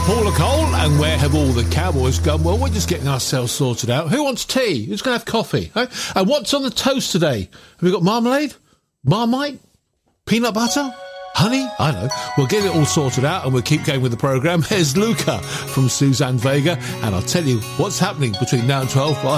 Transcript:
Paula Cole, and where have all the cowboys gone? Well, we're just getting ourselves sorted out. Who wants tea? Who's going to have coffee? Huh? And what's on the toast today? Have we got marmalade? Marmite? Peanut butter? Honey? I know. We'll get it all sorted out and we'll keep going with the programme. Here's Luca from Suzanne Vega, and I'll tell you what's happening between now and 12.